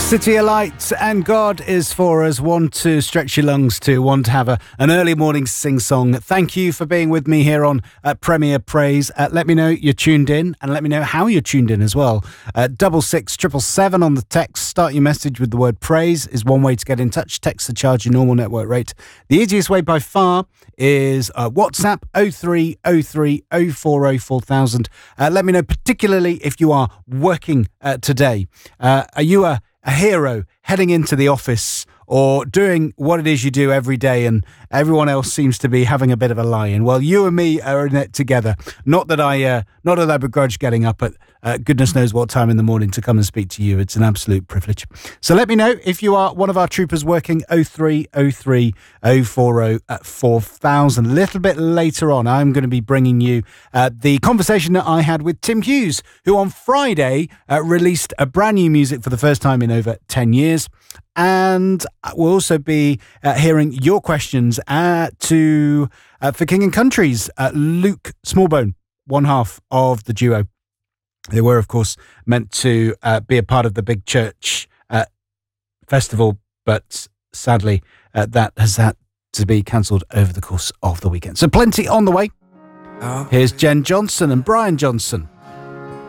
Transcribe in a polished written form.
City of Light and God is for us. One to stretch your lungs to, one to have an early morning sing-song. Thank you for being with me here on Premier Praise. Let me know you're tuned in and let me know how you're tuned in as well. 66777 on the text. Start your message with the word praise is one way to get in touch. Text to charge your normal network rate. The easiest way by far is WhatsApp 0303 040 4000. Let me know particularly if you are working today. Are you a hero heading into the office or doing what it is you do every day and everyone else seems to be having a bit of a lie-in? Well, you and me are in it together. Not that I begrudge getting up at goodness knows what time in the morning to come and speak to you. It's an absolute privilege. So let me know if you are one of our troopers working. 0303 040 4000. A little bit later on, I'm going to be bringing you the conversation that I had with Tim Hughes, who on Friday released a brand new music for the first time in over 10 years. And we'll also be hearing your questions for King and Country's Luke Smallbone, one half of the duo. They were, of course, meant to be a part of the Big Church festival, but sadly that has had to be cancelled over the course of the weekend. So plenty on the way. Here's Jen Johnson and Brian Johnson.